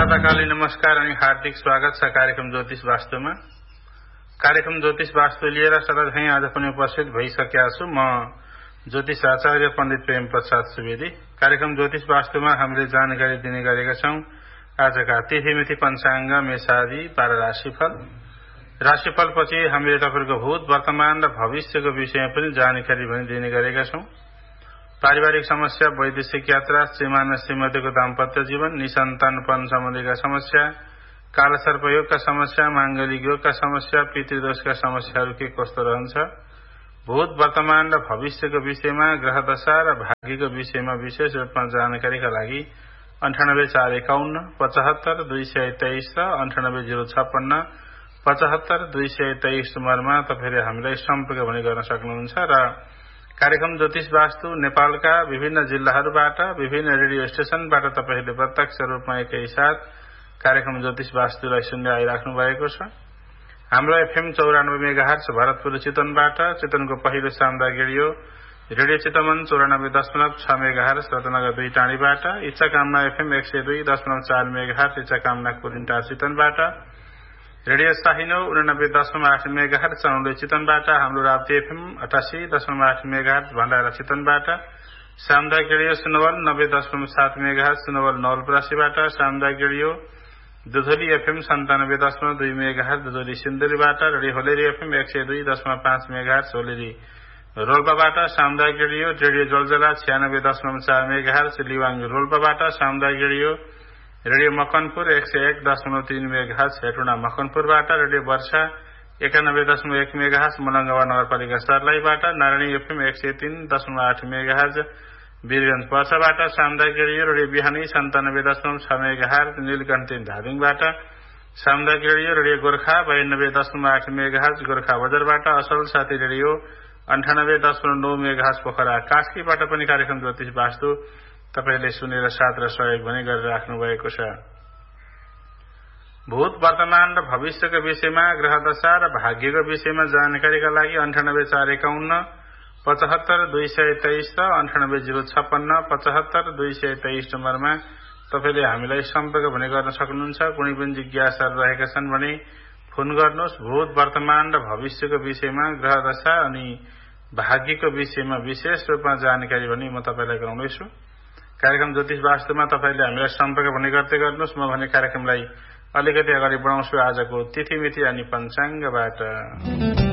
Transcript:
प्रातःकालीन नमस्कार अनि हार्दिक स्वागत छ कार्यक्रम ज्योतिष वास्तुमा। कार्यक्रम ज्योतिष वास्तु लिएर सदाझै आज पनि उपस्थित भइसकेका छु। म ज्योतिष आचार्य पण्डित प्रेम प्रसाद सुवेदी। कार्यक्रम ज्योतिष वास्तुमा हामीले जानकारी दिने गरेका छौं। आजका तिथिमिति पञ्चाङ्ग, मेषादि, 12 राशिफल। राशिफलपछि हामीले तपाईहरुको भूत, वर्तमान र भविष्यको विषयमा पनि जानकारी पनि दिने गरेका छौं। पारिवारिक समस्या, वैदेशिक यात्रा, श्रीमान र श्रीमतीको दाम्पत्य जीवन, निसन्तानपन सम्बन्धीका समस्या, कालसर्पयोगका समस्या, मांगलिक योगका समस्या, पितृदोषका समस्याहरू के कस्तो रहन्छ, भूत, वर्तमान र भविष्यको विषयमा, ग्रह दशा र भाग्यको विषयमा विशेष रूपमा जानकारीका लागि 984151 75 223 र 98056 75 223 नम्बरमा तपाईहरुले हामीलाई सम्पर्क पनि गर्न सक्नुहुन्छ। र कार्यक्रम ज्योतिष वास्तु नेपालका विभिन्न जिल्लाहरूबाट, विभिन्न रेडियो स्टेशनबाट तपाईहरुले प्रत्यक्ष रूपमा एकैसाथ कार्यक्रम ज्योतिष वास्तुलाई सुन्दै आइराख्नु भएको छ। हाम्रो एफएम 94 मेगाहर्ज भरतपुर चितवनबाट, चितवनको पहिलो सामुदायिक रेडियो चितवन 94.6 मेगाहर्ज रत्नगर 2 टाँडीबाट, इच्छा कामना एफएम 102.4 मेगाहर्ज इच्छा कामना कुरिन्टा चितवनबाट, रेडियो साहिनो 89.8 मेगाहर्ज चौडे चितवनबाट, हाम्रो राप्ती एफएम 88.8 मेगाहर्ज भण्डारा चितवनबाट, सामुदायिक रेडियो सुनवल 90.7 मेगाहर्ज सुनवल नवलपरासीबाट, सामुदायिक radio दुधोली FM 97.2 megahertz दुधोली सिन्धुलीबाट, radio होलेरी FM 102.5 megahertz होलेरी रोल्पाबाट, सामुदायिक रेडियो जलजला 96.4 मेगाहर्ज लिवाङ रोल्पाबाट, सामुदायिक radio Makanpur 101.3 megahertz Hetauda मकनपुरबाट, radio वर्षा 91.1 मेगाहर्ज मलंगवा नगरपालिका सर्लाहीबाट, नारायणी एफएम 103.8 मेगाहर्ज वीरगञ्ज पर्साबाट, सामुदायिक रेडियो बिहानी 97.6 मेगाहर्ज नीलकण्ठ धादिङबाट, सामुदायिक रेडियो गोर्खा 92.8 मेगाहर्ज गोर्खा बजारबाट, असल साथी रेडियो 98.9 मेगाहर्ज पोखरा कास्कीबाट पनि कार्यक्रम ज्योतिष वास्तु तपाईले सुनेर साथ र सहयोग पनि गरिराख्नु भएको छ। भूत, वर्तमान र भविष्यको विषयमा, ग्रह दशा र भाग्यको विषयमा जानकारीका लागि 984151 75 223 र 98056 75 223 नम्बरमा तपाईले हामीलाई सम्पर्क पनि गर्न सक्नुहुन्छ। कुनै पनि जिज्ञासाहरू रहेका छन् भने फोन गर्नुहोस्। भूत, वर्तमान र भविष्यको विषयमा, ग्रह दशा अनि भाग्यको विषयमा विशेष रूपमा जानकारी पनि म तपाईलाई गराउँदैछु। कार्यक्रम ज्योतिष वास्तुमा तपाईले हामीलाई सम्पर्क पनि गर्दै गर्नुहोस्। म भने कार्यक्रमलाई अलिकति अगाडि बढाउँछु आजको तिथिमिति अनि पञ्चाङ्गबाट।